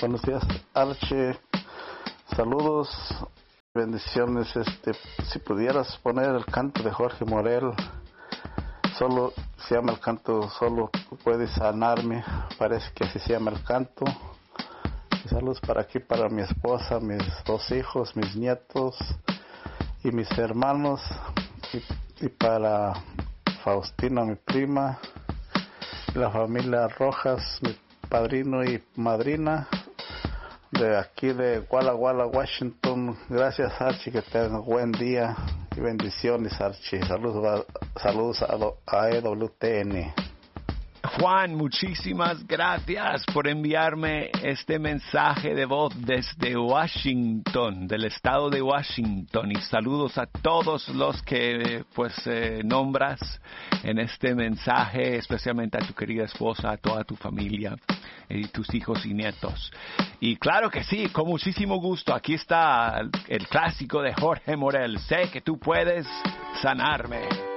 Buenos días, Archie. Saludos, bendiciones. Si pudieras poner el canto de Jorge Morel, solo se llama el canto, solo puedes sanarme. Parece que así se llama el canto. Y saludos para aquí, para mi esposa, mis 2 hijos, mis nietos y mis hermanos, y para Faustina, mi prima, y la familia Rojas, mi padrino y madrina, de aquí de Walla Walla, Washington. Gracias, Archie, que tengan buen día y bendiciones, Archie. Saludos a EWTN. Juan, muchísimas gracias por enviarme este mensaje de voz desde Washington, del estado de Washington, y saludos a todos los que nombras en este mensaje, especialmente a tu querida esposa, a toda tu familia y tus hijos y nietos. Y claro que sí, con muchísimo gusto, aquí está el clásico de Jorge Morel, sé que tú puedes sanarme.